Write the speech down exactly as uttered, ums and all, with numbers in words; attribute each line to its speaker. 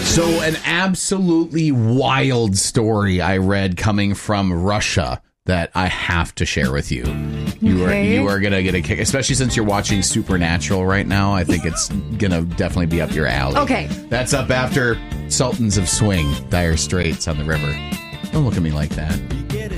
Speaker 1: So an absolutely wild story I read coming from Russia that I have to share with you. You
Speaker 2: Okay.
Speaker 1: are you are gonna get a kick, especially since you're watching Supernatural right now. I think it's gonna definitely be up your alley.
Speaker 2: Okay.
Speaker 1: That's up after Sultans of Swing, Dire Straits on the River. Don't look at me like that.